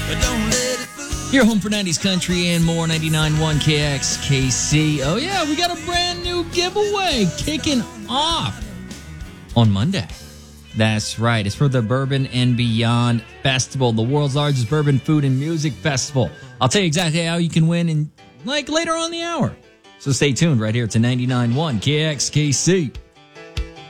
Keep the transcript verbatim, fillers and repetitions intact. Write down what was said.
Your home for nineties country and more, ninety-nine point one K X K C. Oh, yeah, we got a brand new giveaway kicking off on Monday. That's right. It's for the Bourbon and Beyond Festival, the world's largest bourbon food and music festival. I'll tell you exactly how you can win in, like, later on in the hour. So stay tuned right here to ninety-nine point one K X K C.